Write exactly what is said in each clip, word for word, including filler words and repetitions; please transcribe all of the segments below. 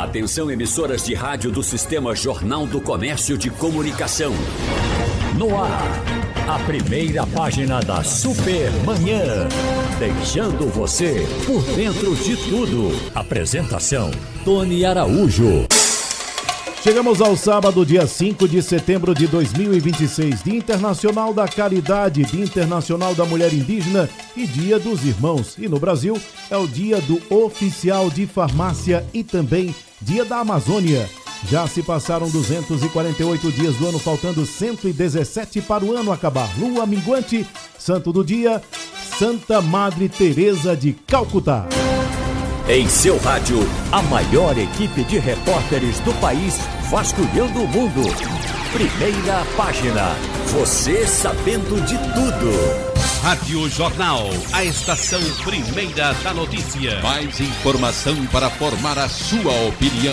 Atenção, emissoras de rádio do Sistema Jornal do Comércio de Comunicação. No ar, a primeira página da Super Manhã. Deixando você por dentro de tudo. Apresentação, Tony Araújo. Chegamos ao sábado, dia cinco de setembro de dois mil e vinte e seis, Dia Internacional da Caridade, Dia Internacional da Mulher Indígena e Dia dos Irmãos. E no Brasil é o Dia do Oficial de Farmácia e também Dia da Amazônia. Já se passaram duzentos e quarenta e oito dias do ano, faltando cento e dezessete para o ano acabar. Lua minguante, santo do dia, Santa Madre Teresa de Calcutá. Em seu rádio, a maior equipe de repórteres do país vasculhando o mundo. Primeira página. Você sabendo de tudo. Rádio Jornal, a estação primeira da notícia. Mais informação para formar a sua opinião.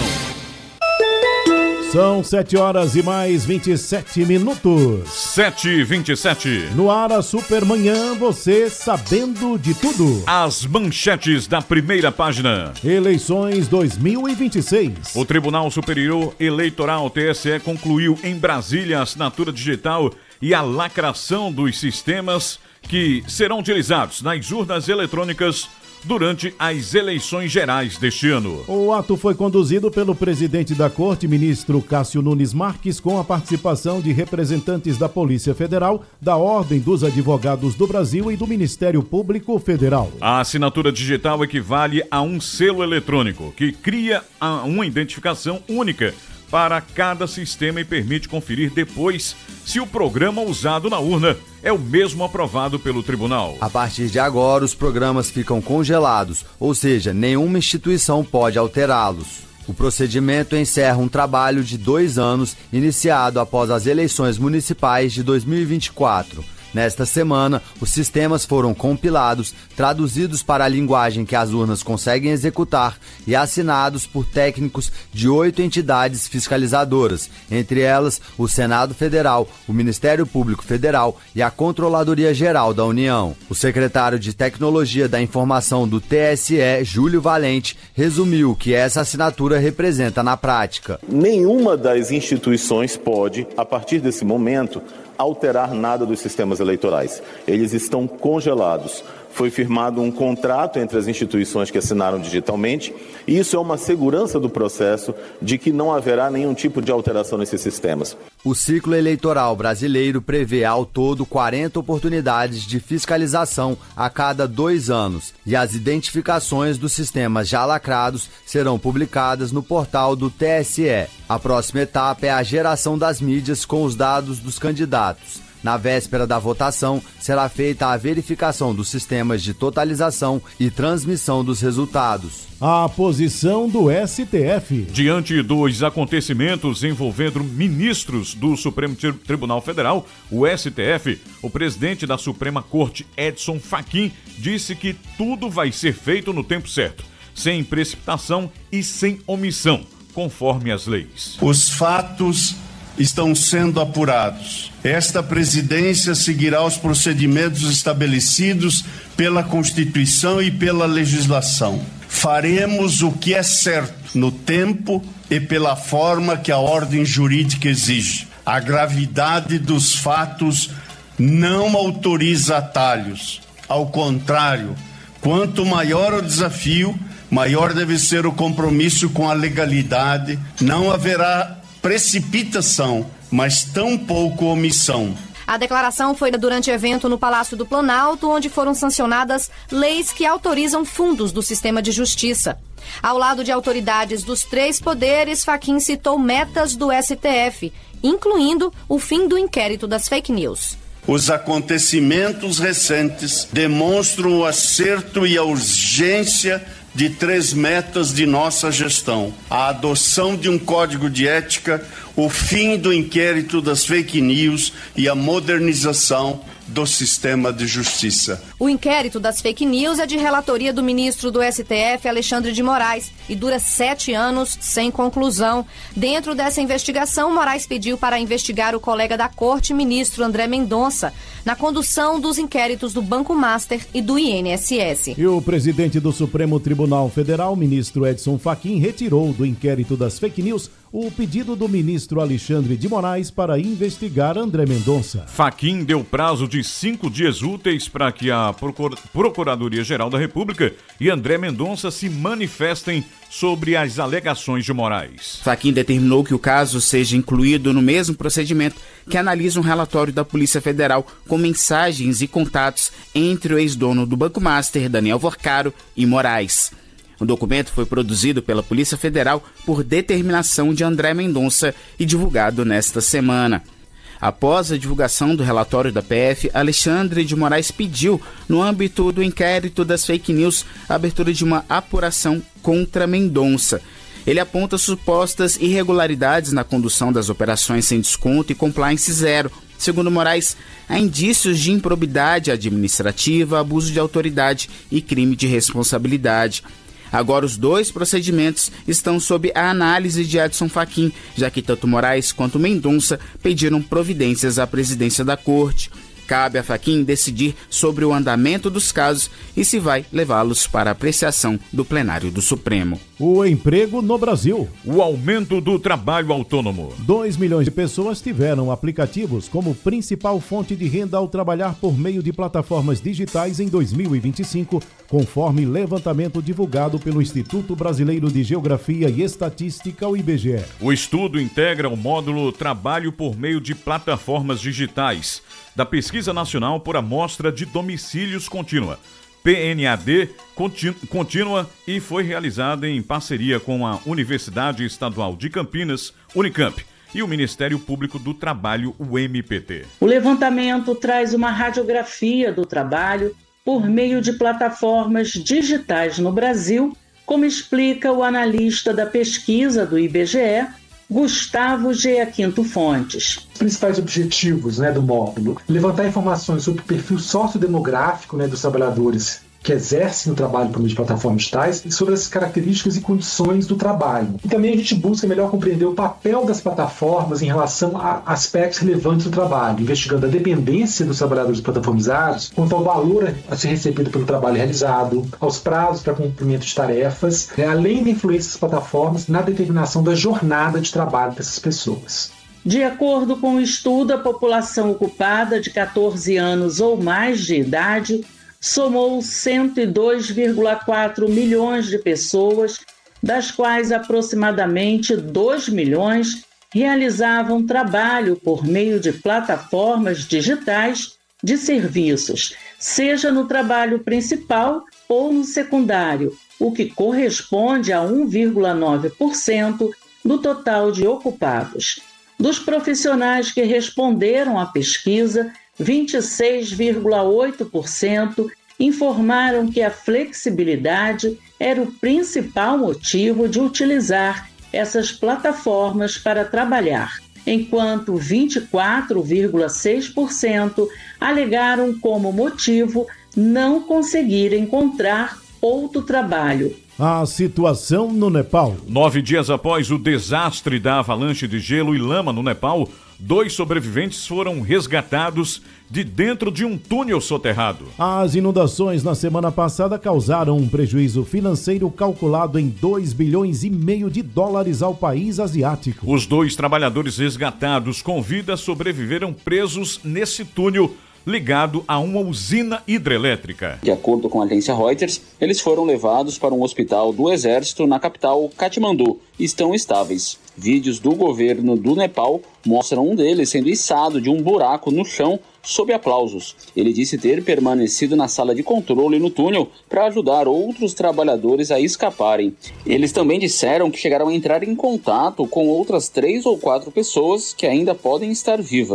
São sete horas e mais vinte e sete minutos. sete e vinte e sete. No ar, a Supermanhã, você sabendo de tudo. As manchetes da primeira página. Eleições dois mil e vinte e seis. O Tribunal Superior Eleitoral, T S E, concluiu em Brasília a assinatura digital e a lacração dos sistemas que serão utilizados nas urnas eletrônicas durante as eleições gerais deste ano. O ato foi conduzido pelo presidente da Corte, ministro Cássio Nunes Marques, com a participação de representantes da Polícia Federal, da Ordem dos Advogados do Brasil e do Ministério Público Federal. A assinatura digital equivale a um selo eletrônico, que cria uma identificação única para cada sistema e permite conferir depois se o programa usado na urna é o mesmo aprovado pelo tribunal. A partir de agora, os programas ficam congelados, ou seja, nenhuma instituição pode alterá-los. O procedimento encerra um trabalho de dois anos iniciado após as eleições municipais de dois mil e vinte e quatro. Nesta semana, os sistemas foram compilados, traduzidos para a linguagem que as urnas conseguem executar e assinados por técnicos de oito entidades fiscalizadoras, entre elas o Senado Federal, o Ministério Público Federal e a Controladoria Geral da União. O secretário de Tecnologia da Informação do T S E, Júlio Valente, resumiu o que essa assinatura representa na prática. Nenhuma das instituições pode, a partir desse momento, alterar nada dos sistemas eleitorais. Eles estão congelados. Foi firmado um contrato entre as instituições que assinaram digitalmente e isso é uma segurança do processo de que não haverá nenhum tipo de alteração nesses sistemas. O ciclo eleitoral brasileiro prevê ao todo quarenta oportunidades de fiscalização a cada dois anos e as identificações dos sistemas já lacrados serão publicadas no portal do T S E. A próxima etapa é a geração das mídias com os dados dos candidatos. Na véspera da votação, será feita a verificação dos sistemas de totalização e transmissão dos resultados. A posição do S T F. Diante dos acontecimentos envolvendo ministros do Supremo Tribunal Federal, o S T F, o presidente da Suprema Corte, Edson Fachin, disse que tudo vai ser feito no tempo certo, sem precipitação e sem omissão, conforme as leis. Os fatos estão sendo apurados. Esta presidência seguirá os procedimentos estabelecidos pela Constituição e pela legislação. Faremos o que é certo no tempo e pela forma que a ordem jurídica exige. A gravidade dos fatos não autoriza atalhos. Ao contrário, quanto maior o desafio, maior deve ser o compromisso com a legalidade. Não haverá precipitação, mas tão pouco omissão. A declaração foi durante evento no Palácio do Planalto, onde foram sancionadas leis que autorizam fundos do sistema de justiça. Ao lado de autoridades dos três poderes, Fachin citou metas do S T F, incluindo o fim do inquérito das fake news. Os acontecimentos recentes demonstram o acerto e a urgência de três metas de nossa gestão: a adoção de um código de ética, o fim do inquérito das fake news e a modernização do sistema de justiça. O inquérito das fake news é de relatoria do ministro do S T F, Alexandre de Moraes, e dura sete anos sem conclusão. Dentro dessa investigação, Moraes pediu para investigar o colega da corte, ministro André Mendonça, na condução dos inquéritos do Banco Master e do I N S S. E o presidente do Supremo Tribunal Federal, ministro Edson Fachin, retirou do inquérito das fake news o pedido do ministro Alexandre de Moraes para investigar André Mendonça. Fachin deu prazo de cinco dias úteis para que a Procur- Procuradoria-Geral da República e André Mendonça se manifestem sobre as alegações de Moraes. Fachin determinou que o caso seja incluído no mesmo procedimento que analisa um relatório da Polícia Federal com mensagens e contatos entre o ex-dono do Banco Master, Daniel Vorcaro, e Moraes. O documento foi produzido pela Polícia Federal por determinação de André Mendonça e divulgado nesta semana. Após a divulgação do relatório da P F, Alexandre de Moraes pediu, no âmbito do inquérito das fake news, a abertura de uma apuração contra Mendonça. Ele aponta supostas irregularidades na condução das operações sem desconto e compliance zero. Segundo Moraes, há indícios de improbidade administrativa, abuso de autoridade e crime de responsabilidade. Agora os dois procedimentos estão sob a análise de Edson Fachin, já que tanto Moraes quanto Mendonça pediram providências à presidência da corte. Cabe a Fachin decidir sobre o andamento dos casos e se vai levá-los para apreciação do plenário do Supremo. O emprego no Brasil. O aumento do trabalho autônomo. dois milhões de pessoas tiveram aplicativos como principal fonte de renda ao trabalhar por meio de plataformas digitais em dois mil e vinte e cinco, conforme levantamento divulgado pelo Instituto Brasileiro de Geografia e Estatística, o I B G E. O estudo integra o módulo Trabalho por meio de plataformas digitais da Pesquisa Nacional por Amostra de Domicílios Contínua, P N A D Contínua, e foi realizada em parceria com a Universidade Estadual de Campinas, Unicamp, e o Ministério Público do Trabalho, o M P T. O levantamento traz uma radiografia do trabalho por meio de plataformas digitais no Brasil, como explica o analista da pesquisa do I B G E, Gustavo G. Aquinto Fontes. Os principais objetivos, né, do módulo: levantar informações sobre o perfil sociodemográfico, né, dos trabalhadores que exercem o trabalho por meio de plataformas digitais e sobre as características e condições do trabalho. E também a gente busca melhor compreender o papel das plataformas em relação a aspectos relevantes do trabalho, investigando a dependência dos trabalhadores plataformizados quanto ao valor a ser recebido pelo trabalho realizado, aos prazos para cumprimento de tarefas, né, além da influência das plataformas na determinação da jornada de trabalho dessas pessoas. De acordo com o estudo, a população ocupada de catorze anos ou mais de idade somou cento e dois vírgula quatro milhões de pessoas, das quais aproximadamente dois milhões realizavam trabalho por meio de plataformas digitais de serviços, seja no trabalho principal ou no secundário, o que corresponde a um vírgula nove por cento do total de ocupados. Dos profissionais que responderam à pesquisa, vinte e seis vírgula oito por cento informaram que a flexibilidade era o principal motivo de utilizar essas plataformas para trabalhar, enquanto vinte e quatro vírgula seis por cento alegaram como motivo não conseguir encontrar outro trabalho. A situação no Nepal. Nove dias após o desastre da avalanche de gelo e lama no Nepal, dois sobreviventes foram resgatados de dentro de um túnel soterrado. As inundações na semana passada causaram um prejuízo financeiro calculado em dois bilhões e meio de dólares ao país asiático. Os dois trabalhadores resgatados com vida sobreviveram presos nesse túnel ligado a uma usina hidrelétrica. De acordo com a agência Reuters, eles foram levados para um hospital do Exército na capital, Katmandu, e estão estáveis. Vídeos do governo do Nepal mostram um deles sendo içado de um buraco no chão sob aplausos. Ele disse ter permanecido na sala de controle no túnel para ajudar outros trabalhadores a escaparem. Eles também disseram que chegaram a entrar em contato com outras três ou quatro pessoas que ainda podem estar vivas.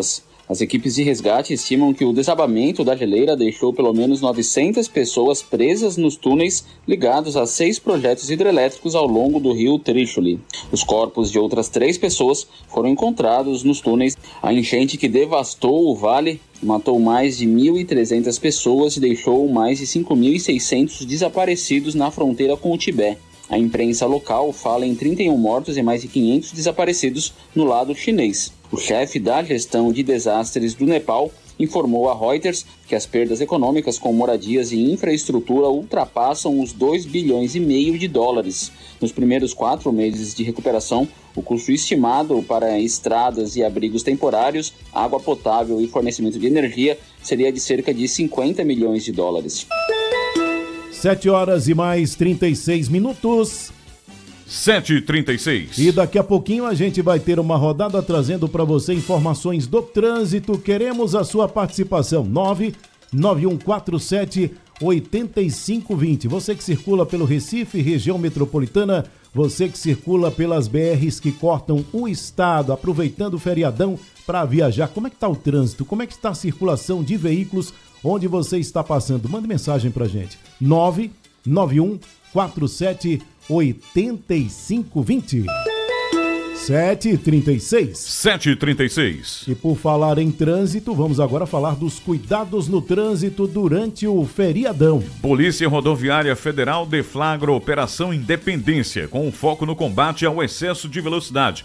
As equipes de resgate estimam que o desabamento da geleira deixou pelo menos novecentas pessoas presas nos túneis ligados a seis projetos hidrelétricos ao longo do rio Trixoli. Os corpos de outras três pessoas foram encontrados nos túneis. A enchente que devastou o vale matou mais de mil e trezentas pessoas e deixou mais de cinco mil e seiscentos desaparecidos na fronteira com o Tibete. A imprensa local fala em trinta e um mortos e mais de quinhentos desaparecidos no lado chinês. O chefe da gestão de desastres do Nepal informou a Reuters que as perdas econômicas com moradias e infraestrutura ultrapassam os dois bilhões e meio de dólares. Nos primeiros quatro meses de recuperação, o custo estimado para estradas e abrigos temporários, água potável e fornecimento de energia seria de cerca de cinquenta milhões de dólares. sete horas e mais trinta e seis minutos. sete e trinta e seis. E daqui a pouquinho a gente vai ter uma rodada trazendo para você informações do trânsito. Queremos a sua participação. nove nove um quatro sete oito cinco dois zero. Você que circula pelo Recife, região metropolitana, você que circula pelas B Rs que cortam o estado, aproveitando o feriadão para viajar. Como é que está o trânsito? Como é que está a circulação de veículos? Onde você está passando? Manda mensagem pra gente. nove nove um quatro sete oito cinco dois zero. sete e trinta e seis. sete e trinta e seis. E por falar em trânsito, vamos agora falar dos cuidados no trânsito durante o feriadão. Polícia Rodoviária Federal deflagra Operação Independência, com foco no combate ao excesso de velocidade,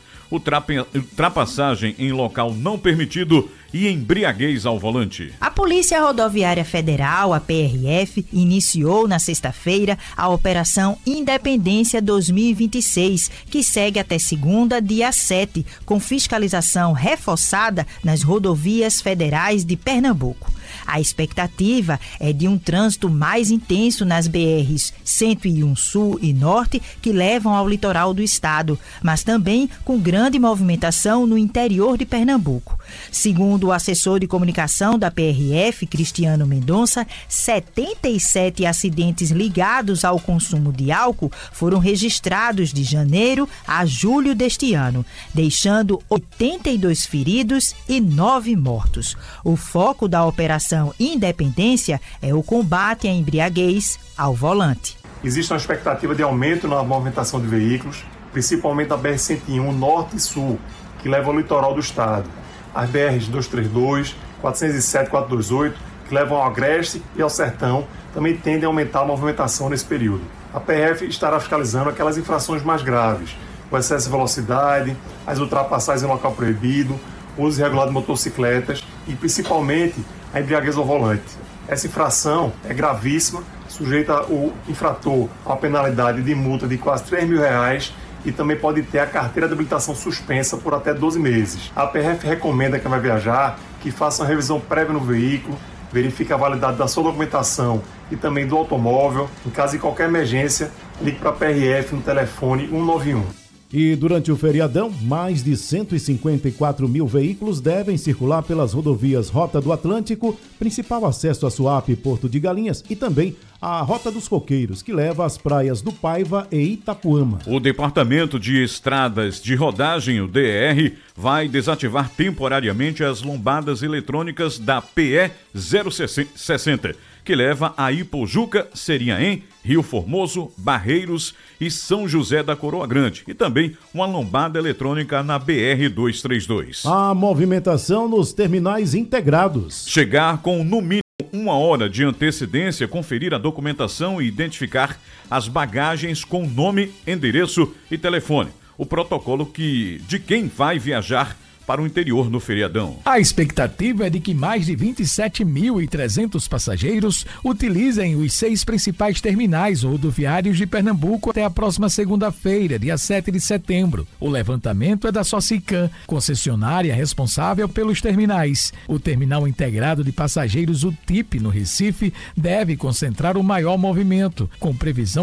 ultrapassagem em local não permitido e embriaguez ao volante. A Polícia Rodoviária Federal, a P R F, iniciou na sexta-feira a Operação Independência dois mil e vinte e seis, que segue até segunda, dia sete, com fiscalização reforçada nas rodovias federais de Pernambuco. A expectativa é de um trânsito mais intenso nas B Rs cento e um Sul e Norte, que levam ao litoral do estado, mas também com grande movimentação no interior de Pernambuco. Segundo o assessor de comunicação da P R F, Cristiano Mendonça, setenta e sete acidentes ligados ao consumo de álcool foram registrados de janeiro a julho deste ano, deixando oitenta e dois feridos e nove mortos. O foco da Operação Independência é o combate à embriaguez ao volante. Existe uma expectativa de aumento na movimentação de veículos, principalmente a B R cento e um Norte e Sul, que leva ao litoral do estado. As B Rs duzentos e trinta e dois, quatrocentos e sete, quatrocentos e vinte e oito, que levam ao Agreste e ao Sertão, também tendem a aumentar a movimentação nesse período. A P R F estará fiscalizando aquelas infrações mais graves, o excesso de velocidade, as ultrapassagens em local proibido, o uso irregular de motocicletas e, principalmente, a embriaguez ao volante. Essa infração é gravíssima, sujeita o infrator a uma penalidade de multa de quase três mil reais e também pode ter a carteira de habilitação suspensa por até doze meses. A P R F recomenda a quem vai viajar que faça uma revisão prévia no veículo, verifique a validade da sua documentação e também do automóvel. Em caso de qualquer emergência, ligue para a P R F no telefone cento e noventa e um. E durante o feriadão, mais de cento e cinquenta e quatro mil veículos devem circular pelas rodovias Rota do Atlântico, principal acesso a Suape e Porto de Galinhas, e também a Rota dos Coqueiros, que leva às praias do Paiva e Itapuama. O Departamento de Estradas de Rodagem, o D E R, vai desativar temporariamente as lombadas eletrônicas da P E zero sessenta, que leva a Ipojuca, Serinhaém, Rio Formoso, Barreiros e São José da Coroa Grande, e também uma lombada eletrônica na B R duzentos e trinta e dois. A movimentação nos terminais integrados. Chegar com no mínimo uma hora de antecedência, conferir a documentação e identificar as bagagens com nome, endereço e telefone. O protocolo que de quem vai viajar para o interior no feriadão. A expectativa é de que mais de vinte e sete mil e trezentos passageiros utilizem os seis principais terminais rodoviários de Pernambuco até a próxima segunda-feira, dia sete de setembro. O levantamento é da Socicam, concessionária responsável pelos terminais. O Terminal Integrado de Passageiros, o T I P, no Recife, deve concentrar o maior movimento, com previsão